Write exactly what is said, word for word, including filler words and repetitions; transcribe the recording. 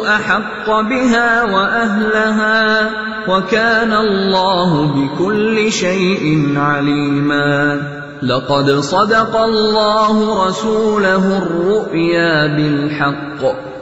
أحق بها وأهلها وكان الله بكل شيء عليما لقد صدق الله رسوله الرؤيا بالحق